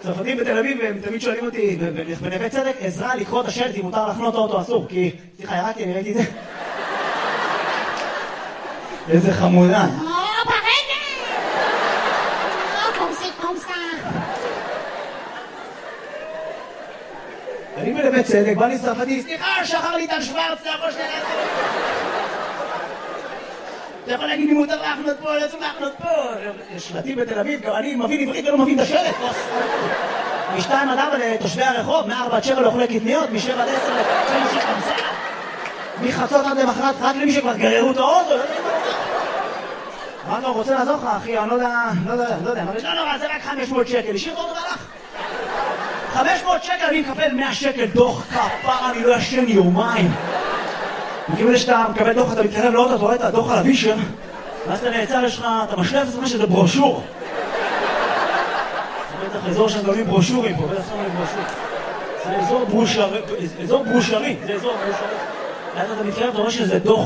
צרפתים בתל אביב, והם תמיד שואלים אותי בנווה צדק, עזרה לקרוא את השלט אם מותר לחנות האוטו אסור, כי... סליחה, ירדתי, אני ראיתי את זה. איזה חמודה. אני בנווה צדק, בא לי צרפתי, סליחה, שחר לי טל שוורץ, אתה יכול שנייה לעשות. אתה יכול להגיד לי מותר לחנות פה, לא צריך לחנות פה. יש שלטים בתל אביב, גם אני מבין עברית ולא מבין את השלט. מ-2 עד 4 לתושבי הרחוב, מ-4 עד 7 לאוכלי קטניות, מ-7 עד 10 לתושבי חמסה. מחצות עד למחרת, רק למי שכבר גררו את האוטו. מה אתה רוצה לעזור לך, אחי? אני לא יודע. לא נורא, זה רק 500 שקל. השאיר אותו והלך. 500 שקל, אני מקבל 100 שקל דוח כפרה, אני לא ישן יומיים. מכיוון שאתה מקבל דוח, אתה מתקרב לאוטו, אתה רואה את הדוח על הווישר, ואז אתה נעצר, יש לך, אתה משלב את עצמך שזה ברושור. זה בטח אזור שהם גולים ברושורים פה, בטח שמים ברושור. זה אזור ברושרי, זה אזור ברושרי. ואז אתה מתקרב, אתה רואה שזה דוח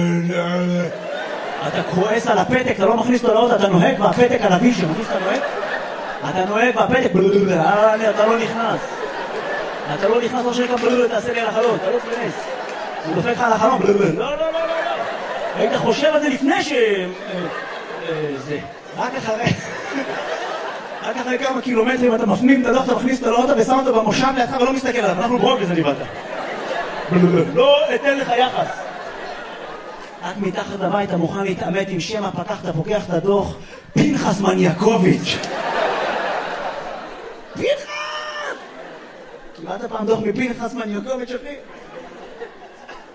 אתה כועס על הפתק, אתה לא מכניס אותו לאוטו, אתה נוהג והפתק על הווישר, מכניס אתה נוהג? אתה נוהג והפתק, אתה לא נכנס. אתה לא נכנס, לא שנקרא תעשה לי על החלון, אתה לא תכנס. הוא דופק לך על החלום, לא. היית חושב על זה לפני זה. רק אחרי כמה קילומטרים אתה מפנים את הדוח, אתה מכניס אותו לאוטו ושם אותו במושב לידך ולא מסתכל עליו, אנחנו ברוק לזה ניבדת. לא אתן לך יחס. רק מתחת לבית אתה מוכן להתאמת עם שם הפקח, אתה פוקח את הדוח, פנחס מניאקוביץ'. פנחס! קיבלת פעם דוח מפנחס מניאקוביץ', אחי?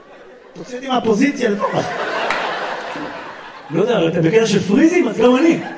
תוציא אותי מהפוזיציה לפחות. לא יודע, אתה בקטע של פריזים, אז גם אני.